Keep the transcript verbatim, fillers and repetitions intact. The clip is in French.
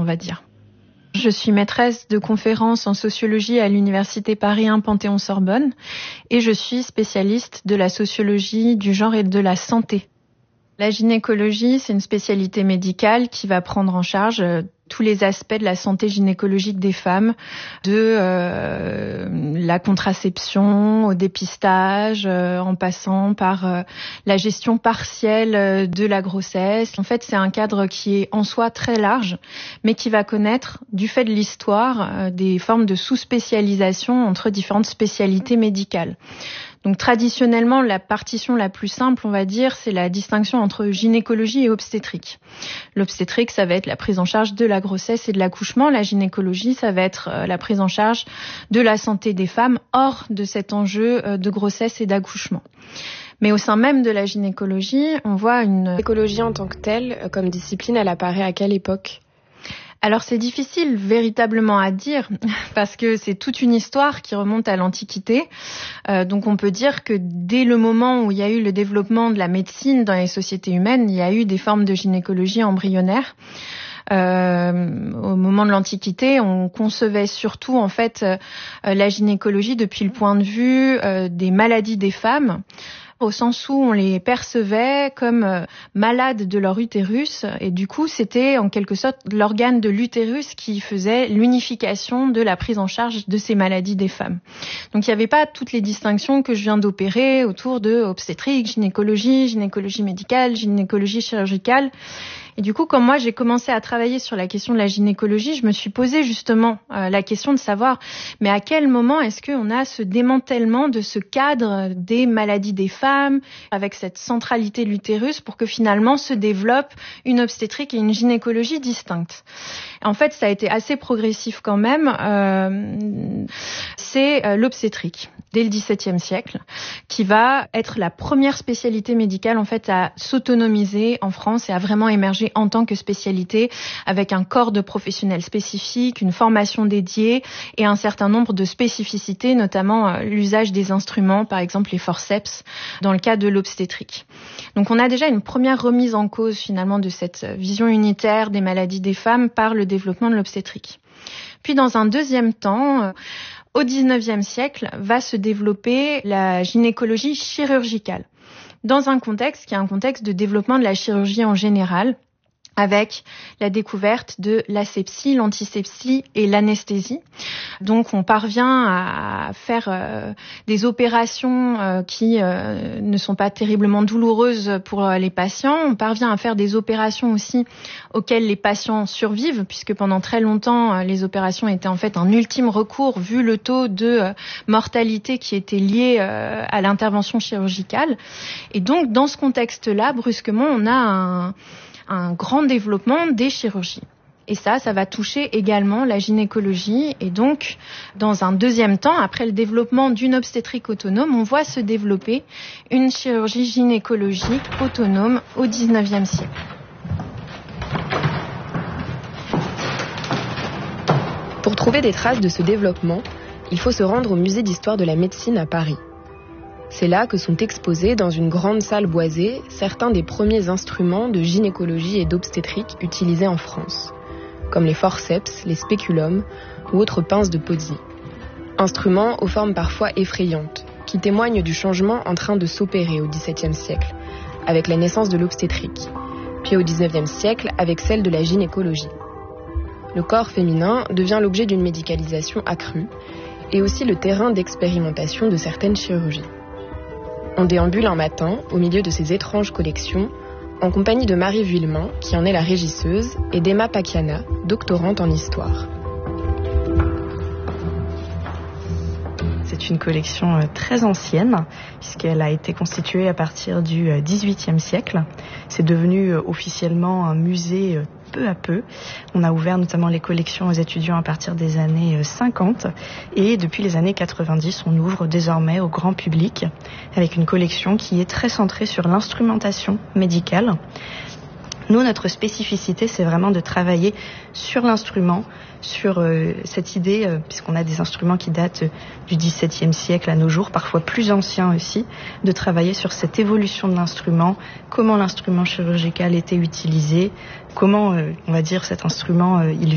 va dire. Je suis maîtresse de conférences en sociologie à l'Université Paris un Panthéon-Sorbonne et je suis spécialiste de la sociologie du genre et de la santé. La gynécologie, c'est une spécialité médicale qui va prendre en charge tous les aspects de la santé gynécologique des femmes, de euh, la contraception au dépistage, euh, en passant par euh, la gestion partielle de la grossesse. En fait, c'est un cadre qui est en soi très large, mais qui va connaître, du fait de l'histoire, euh, des formes de sous-spécialisation entre différentes spécialités médicales. Donc traditionnellement, la partition la plus simple, on va dire, c'est la distinction entre gynécologie et obstétrique. L'obstétrique, ça va être la prise en charge de la grossesse et de l'accouchement. La gynécologie, ça va être la prise en charge de la santé des femmes hors de cet enjeu de grossesse et d'accouchement. Mais au sein même de la gynécologie, on voit une... La gynécologie en tant que telle, comme discipline, elle apparaît à quelle époque ? Alors c'est difficile véritablement à dire parce que c'est toute une histoire qui remonte à l'Antiquité. Euh, donc on peut dire que dès le moment où il y a eu le développement de la médecine dans les sociétés humaines, il y a eu des formes de gynécologie embryonnaire. Euh, au moment de l'Antiquité, on concevait surtout en fait euh, la gynécologie depuis le point de vue euh, des maladies des femmes, au sens où on les percevait comme euh, malades de leur utérus, et du coup c'était en quelque sorte l'organe de l'utérus qui faisait l'unification de la prise en charge de ces maladies des femmes. Donc il n'y avait pas toutes les distinctions que je viens d'opérer autour de obstétrique, gynécologie, gynécologie médicale, gynécologie chirurgicale. Et du coup, quand moi j'ai commencé à travailler sur la question de la gynécologie, je me suis posé justement euh, la question de savoir, mais à quel moment est-ce qu'on a ce démantèlement de ce cadre des maladies des femmes, avec cette centralité de l'utérus, pour que finalement se développe une obstétrique et une gynécologie distinctes. En fait, ça a été assez progressif quand même. Euh, c'est euh, l'obstétrique, dès le dix-septième siècle, qui va être la première spécialité médicale en fait à s'autonomiser en France et à vraiment émerger en tant que spécialité, avec un corps de professionnels spécifiques, une formation dédiée et un certain nombre de spécificités, notamment euh, l'usage des instruments, par exemple les forceps, dans le cas de l'obstétrique. Donc on a déjà une première remise en cause finalement de cette vision unitaire des maladies des femmes par le développement de l'obstétrique. Puis dans un deuxième temps, euh, au dix-neuvième siècle, va se développer la gynécologie chirurgicale, dans un contexte qui est un contexte de développement de la chirurgie en général, avec la découverte de l'asepsie, l'antisepsie et l'anesthésie. Donc on parvient à faire euh, des opérations euh, qui euh, ne sont pas terriblement douloureuses pour euh, les patients. On parvient à faire des opérations aussi auxquelles les patients survivent, puisque pendant très longtemps, euh, les opérations étaient en fait un ultime recours vu le taux de euh, mortalité qui était lié euh, à l'intervention chirurgicale. Et donc dans ce contexte-là, brusquement, on a un... un grand développement des chirurgies. Et ça, ça va toucher également la gynécologie. Et donc, dans un deuxième temps, après le développement d'une obstétrique autonome, on voit se développer une chirurgie gynécologique autonome au dix-neuvième siècle. Pour trouver des traces de ce développement, il faut se rendre au musée d'histoire de la médecine à Paris. C'est là que sont exposés dans une grande salle boisée certains des premiers instruments de gynécologie et d'obstétrique utilisés en France, comme les forceps, les spéculums ou autres pinces de Pozzi. Instruments aux formes parfois effrayantes, qui témoignent du changement en train de s'opérer au dix-septième siècle, avec la naissance de l'obstétrique, puis au dix-neuvième siècle avec celle de la gynécologie. Le corps féminin devient l'objet d'une médicalisation accrue et aussi le terrain d'expérimentation de certaines chirurgies. On déambule un matin, au milieu de ces étranges collections, en compagnie de Marie Vuillemin, qui en est la régisseuse, et d'Emma Pacchiana, doctorante en histoire. C'est une collection très ancienne, puisqu'elle a été constituée à partir du dix-huitième siècle. C'est devenu officiellement un musée peu à peu. On a ouvert notamment les collections aux étudiants à partir des années cinquante et depuis les années quatre-vingt-dix, on ouvre désormais au grand public avec une collection qui est très centrée sur l'instrumentation médicale. Nous, notre spécificité, c'est vraiment de travailler sur l'instrument, sur euh, cette idée, euh, puisqu'on a des instruments qui datent du dix-septième siècle à nos jours, parfois plus anciens aussi, de travailler sur cette évolution de l'instrument, comment l'instrument chirurgical était utilisé, comment, euh, on va dire, cet instrument, euh, il